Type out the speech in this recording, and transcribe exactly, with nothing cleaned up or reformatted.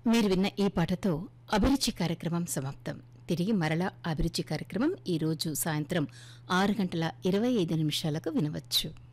మీరు విన్న ఈ పాటతో అభిరుచి కార్యక్రమం సమాప్తం. తిరిగి మరలా అభిరుచి కార్యక్రమం ఈ రోజు సాయంత్రం ఆరు గంటల ఇరవై ఐదు నిమిషాలకు వినవచ్చు.